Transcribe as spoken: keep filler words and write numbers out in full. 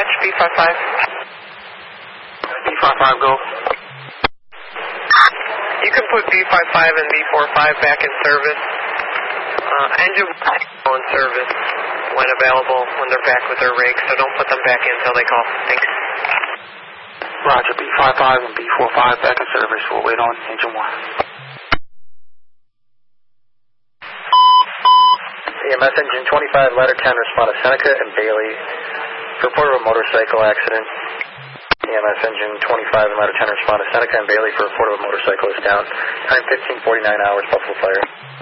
dispatch, B five five. B five five, go. You can put B five five and B four five back in service. Uh, engine in service when available when they're back with their rig, so don't put them back in until they call. Thanks. Roger, B five five and B four five back in service. We'll wait on engine one. E M S engine twenty-five, ladder ten, respond to Seneca and Bailey for report of a motorcycle accident. E M S engine twenty-five and ladder ten, respond to Seneca and Bailey for report of a motorcyclist down. Time fifteen forty-nine hours, Buffalo Fire.